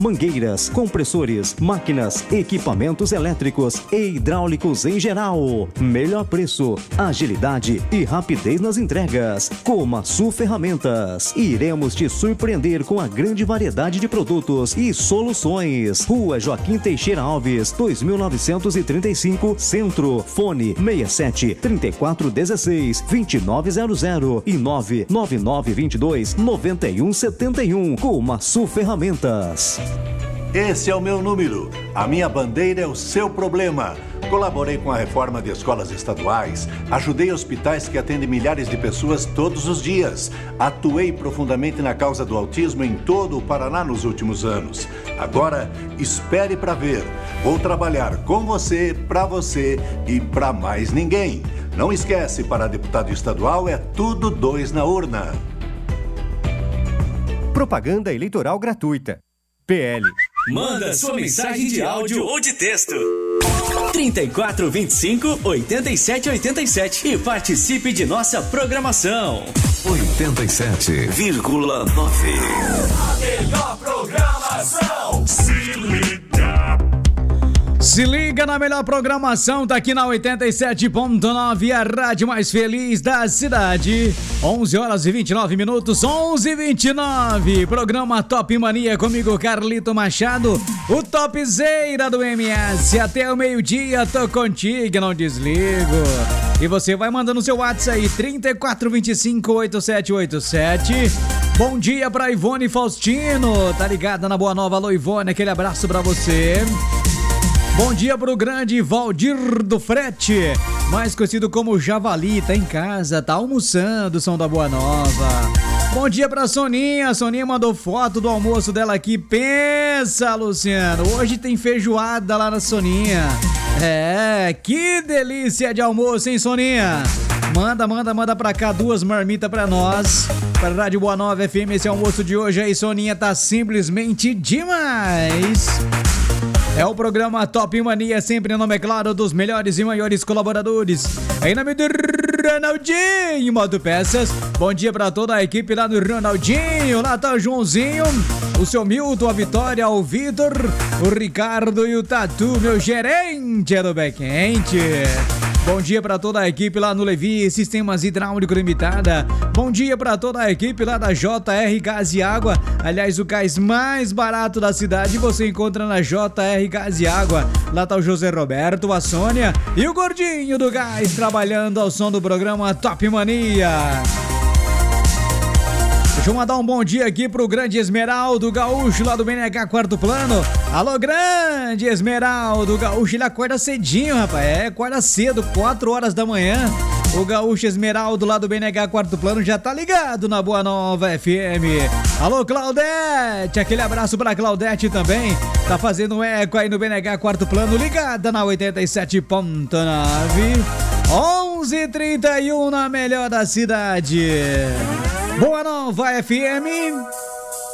mangueiras, compressores, máquinas, equipamentos elétricos e hidráulicos em geral. Melhor preço, agilidade e rapidez nas entregas. Komatsu Ferramentas. Iremos te surpreender com a grande variedade de produtos e soluções. Rua Joaquim Teixeira Alves, 2935, Centro. Fone 67 3416 2900 e 99922 9171. Komatsu Ferramentas. Esse é o meu número. A minha bandeira é o seu problema. Colaborei com a reforma de escolas estaduais, ajudei hospitais que atendem milhares de pessoas todos os dias. Atuei profundamente na causa do autismo em todo o Paraná nos últimos anos. Agora, espere para ver. Vou trabalhar com você, para você e para mais ninguém. Não esquece, para deputado estadual é tudo 2 na urna. Propaganda eleitoral gratuita. PL. Manda sua mensagem de áudio ou de texto. 3425-8787 e participe de nossa programação. 87,9. A melhor programação. Se liga na melhor programação, tá aqui na 87.9, a rádio mais feliz da cidade. 11 horas e 29 minutos, 11h29. Programa Top Mania comigo, Carlito Machado, o topzeira do MS. Até o meio-dia, tô contigo, não desligo. E você vai mandando seu WhatsApp aí, 3425-8787. Bom dia pra Ivone Faustino, tá ligada na Boa Nova? Alô, Ivone, aquele abraço pra você. Bom dia pro grande Valdir do Frete, mais conhecido como Javali, tá em casa, tá almoçando, São da Boa Nova. Bom dia pra Soninha, a Soninha mandou foto do almoço dela aqui. Pensa, Luciano, hoje tem feijoada lá na Soninha. É, que delícia de almoço, hein, Soninha? Manda pra cá 2 marmitas pra nós, pra Rádio Boa Nova FM. Esse almoço de hoje aí, Soninha, tá simplesmente demais. É o programa Top Mania, sempre em nome, é claro, dos melhores e maiores colaboradores. Em nome do Ronaldinho Moto Peças. Bom dia pra toda a equipe lá do Ronaldinho. Lá tá o Joãozinho, o seu Milton, a Vitória, o Vitor, o Ricardo e o Tatu, meu gerente do Backend. Bom dia pra toda a equipe lá no Levi Sistemas Hidráulico Limitada. Bom dia pra toda a equipe lá da JR Gás e Água. Aliás, o gás mais barato da cidade você encontra na JR Gás e Água. Lá tá o José Roberto, a Sônia e o Gordinho do Gás trabalhando ao som do programa Top Mania. Deixa eu mandar um bom dia aqui pro grande Esmeraldo Gaúcho lá do BNH Quarto Plano. Alô, grande Esmeraldo Gaúcho, ele acorda cedinho, rapaz. Acorda cedo, 4 horas da manhã. O Gaúcho Esmeraldo lá do BNH Quarto Plano já tá ligado na Boa Nova FM. Alô, Claudete, aquele abraço pra Claudete também. Tá fazendo um eco aí no BNH Quarto Plano, ligada na 87.9. 11h31 na melhor da cidade. Boa Nova FM.